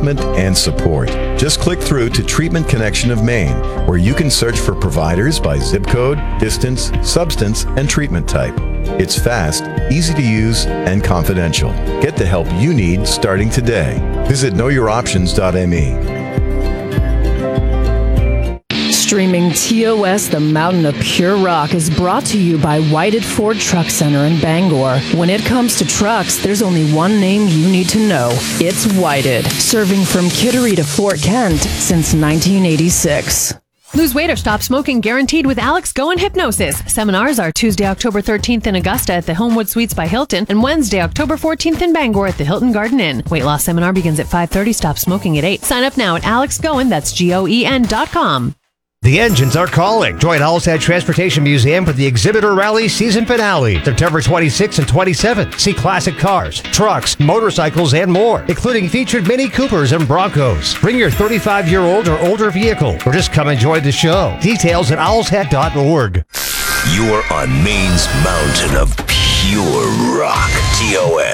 and support. Just click through to Treatment Connection of Maine, where you can search for providers by zip code, distance, substance, and treatment type. It's fast, easy to use, and confidential. Get the help you need starting today. Visit knowyouroptions.me. Streaming TOS, the Mountain of Pure Rock, is brought to you by Whited Ford Truck Center in Bangor. When it comes to trucks, there's only one name you need to know. It's Whited, serving from Kittery to Fort Kent since 1986. Lose weight or stop smoking guaranteed with Alex Go and Hypnosis. Seminars are Tuesday, October 13th in Augusta at the Homewood Suites by Hilton and Wednesday, October 14th in Bangor at the Hilton Garden Inn. Weight loss seminar begins at 5:30. Stop smoking at 8. Sign up now at alexgoen, that's GOEN.com. The engines are calling. Join Allstat Transportation Museum for the Exhibitor Rally season finale, September 26th and 27th. See classic cars, trucks, motorcycles, and more, including featured Mini Coopers and Broncos. Bring your 35-year-old or older vehicle, or just come enjoy the show. Details at owlshead.org. You're on Maine's mountain of pure rock. TOS.